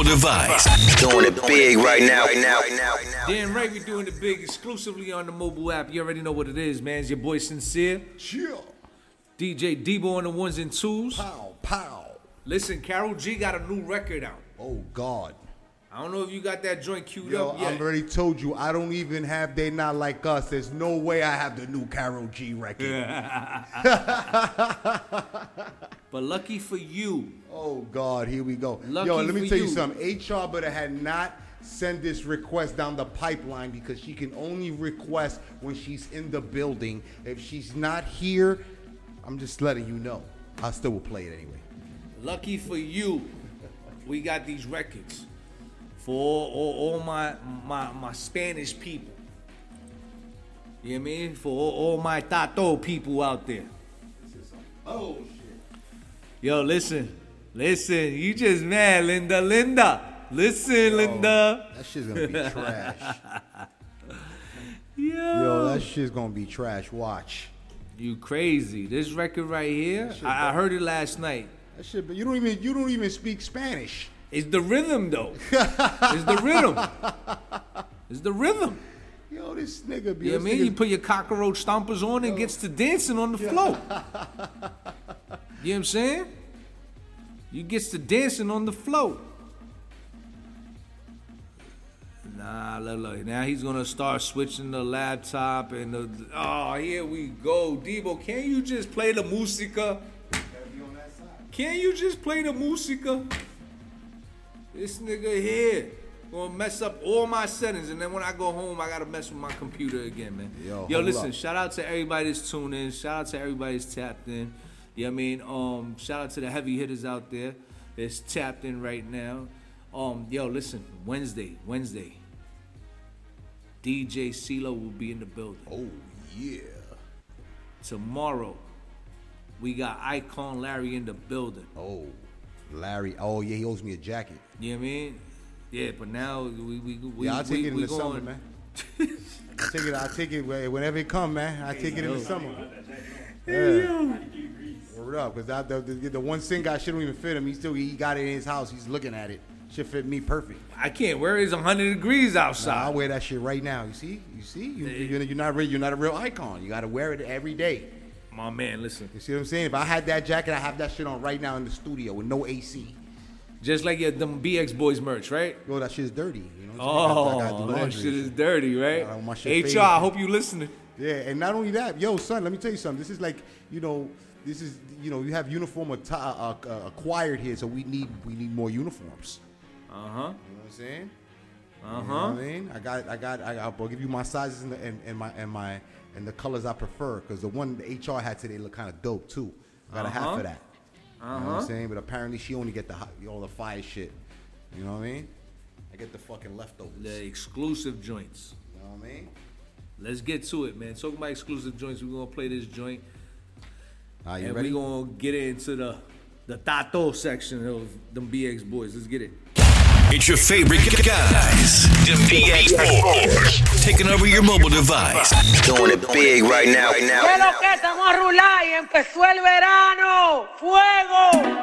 device. Doing it big right now. Dan Ray, we doing it big exclusively on the mobile app. You already know what it is, man. It's your boy Sincere. Chill. DJ Debo on the ones and twos. Pow, pow. Listen, Karol G got a new record out. Oh, God. I don't know if you got that joint queued Yo, up yet. I already told you, I don't even have They Not Like Us. There's no way I have the new Karol G record. But lucky for you. Oh, God, here we go. Lucky Yo, let me for tell you you. something. HR better had not sent this request down the pipeline because she can only request when she's in the building. If she's not here, I'm just letting you know. I still will play it anyway. Lucky for you, we got these records for all my Spanish people. You know what I mean? For all my Tato people out there. Oh, shit. Yo, listen. You just mad, Linda. Listen, Linda. That shit's gonna be trash. Yo, that shit's gonna be trash. Watch. You crazy. This record right here, I heard it last night. That shit, but you don't even speak Spanish. It's the rhythm, though. It's the rhythm. Yo, this nigga be. You know what I mean? You put your cockroach stompers on and gets to dancing on the floor. You know what I'm saying? You gets to dancing on the floor. Nah, look. Now he's gonna start switching the laptop and here we go. Debo, can you just play the música? Can you just play the música? This nigga here gonna mess up all my settings, and then when I go home, I gotta mess with my computer again, man. Yo, listen, shout out to everybody that's tuned in. Shout out to everybody that's tapped in. You know what I mean? Shout out to the heavy hitters out there that's tapped in right now. Yo, listen, Wednesday, DJ CeeLo will be in the building. Oh, yeah. Tomorrow, we got Icon Larry in the building. Oh, Larry. Oh, yeah, he owes me a jacket. You know what I mean? Yeah, but now I'll take it in the summer, man. I'll take it whenever it come, man. I take it in the summer. Yeah. Word up, because the one sing guy shit don't even fit him. He got it in his house. He's looking at it. Should fit me perfect. I can't wear it. It's 100 degrees outside. Nah, I'll wear that shit right now. You see? You're not a real icon. You got to wear it every day. My man, listen. You see what I'm saying? If I had that jacket, I have that shit on right now in the studio with no AC. Just like them BX Boys merch, right? Yo, that shit is dirty. You know what I'm saying? That shit is dirty, right? HR, I hope you listening. Yeah, and not only that, yo, son, let me tell you something. This is like, you have uniform acquired here, so we need more uniforms. Uh-huh. You know what I'm saying? Uh-huh. You know what I mean? I'll give you my sizes and the colors I prefer, because the one the HR had today looked kind of dope too. I got a half of that. You know what I'm saying? But apparently she only get all the fire shit. You know what I mean? I get the fucking leftovers. The exclusive joints. You know what I mean? Let's get to it, man. Talking about exclusive joints, we're gonna play this joint. Are you and ready? We're gonna get into the Tato section of them BX Boys. Let's get it. It's your favorite guys, the BX Boys, taking over your mobile device. Doing it big right now. ¿Qué lo que estamos a rular y empezó el verano? ¡Fuego!